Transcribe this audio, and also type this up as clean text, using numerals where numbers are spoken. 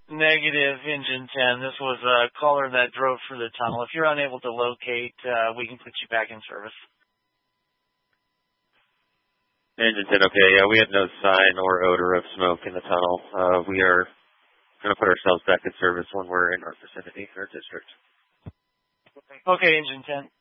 Negative, engine 10. This was a caller that drove through the tunnel. If you're unable to locate, we can put you back in service. Engine 10, okay. Yeah, we have no sign or odor of smoke in the tunnel. We are going to put ourselves back in service when we're in our vicinity, our district. Okay, engine 10.